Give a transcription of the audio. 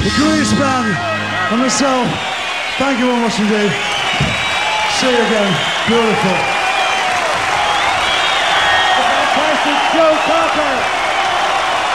the greatest band and myself. Thank you very much indeed. See you again. Beautiful. The fantastic Joe Cocker.